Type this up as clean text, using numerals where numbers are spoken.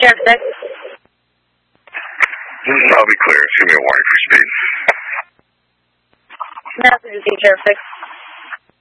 Sheriff 6. I'll be clear. Give me a warning for speed. Message is Sheriff 6.